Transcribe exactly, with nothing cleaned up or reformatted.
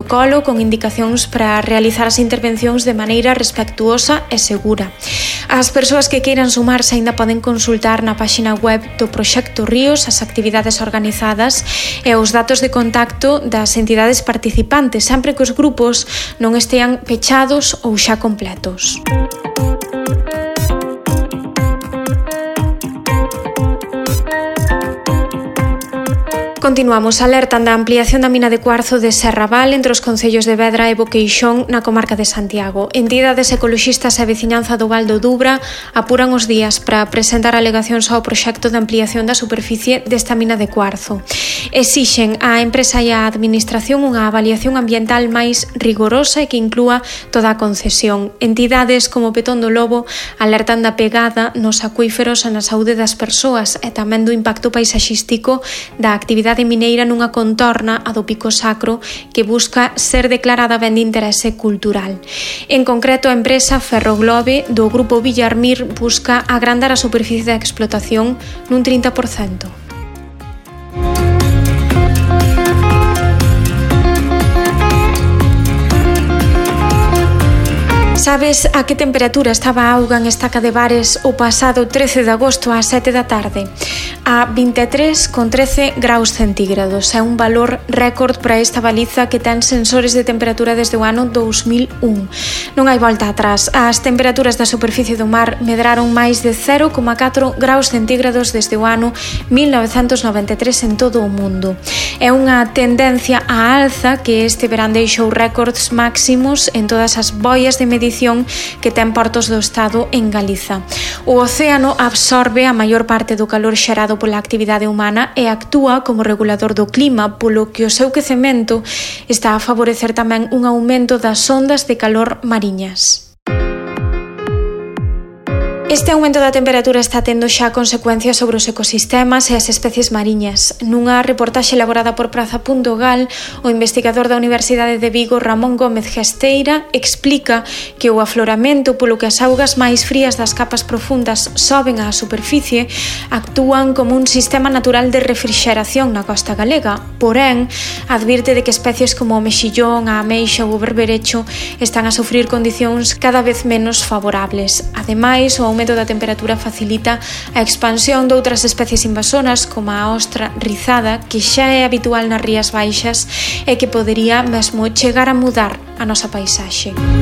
protocolo con indicacións para realizar as intervencións de maneira respectuosa e segura. As persoas que queiran sumarse aínda poden consultar na páxina web do Proxecto Ríos as actividades organizadas e os datos de contacto das entidades participantes, sempre que os grupos non estean pechados ou xa completos. Continuamos, alertan da ampliación da mina de cuarzo de Serraval entre os concellos de Vedra e Boqueixón na comarca de Santiago. Entidades ecoloxistas e a veciñanza do Val do Dubra apuran os días para presentar alegacións ao proxecto de ampliación da superficie desta mina de cuarzo. Exixen á empresa e á administración unha avaliación ambiental máis rigorosa e que inclúa toda a concesión. Entidades como Petón do Lobo alertan da pegada nos acuíferos e na saúde das persoas e tamén do impacto paisaxístico da actividade mineira nunha contorna a do Pico Sacro que busca ser declarada ben de interese cultural. En concreto, a empresa Ferroglobe do grupo Villarmir busca agrandar a superficie da explotación nun trinta por cento. Sabes a que temperatura estaba a auga en Estaca de Bares o pasado trece de agosto ás sete da tarde? A vinte e tres con trece graus centígrados. É un valor récord para esta baliza que ten sensores de temperatura desde o ano dous mil un. Non hai volta atrás. As temperaturas da superficie do mar medraron máis de cero coma catro graus centígrados desde o ano mil novecentos noventa e tres en todo o mundo. É unha tendencia á alza que este verán deixou récords máximos en todas as boias de medición que ten portos do Estado en Galiza. O océano absorbe a maior parte do calor xerado pola actividade humana e actúa como regulador do clima, polo que o seu quecemento está a favorecer tamén un aumento das ondas de calor mariñas. Este aumento da temperatura está tendo xa consecuencias sobre os ecosistemas e as especies mariñas. Nunha reportaxe elaborada por Praza punto gal, o investigador da Universidade de Vigo, Ramón Gómez Gesteira, explica que o afloramento polo que as augas máis frías das capas profundas soben á superficie actúan como un sistema natural de refrixeración na costa galega. Porén, advirte de que especies como o mexillón, a ameixa ou o berberecho están a sufrir condicións cada vez menos favorables. Ademais, o aumento da temperatura facilita a expansión de outras especies invasoras como a ostra rizada, que xa é habitual nas rías baixas e que podería mesmo chegar a mudar a nosa paisaxe.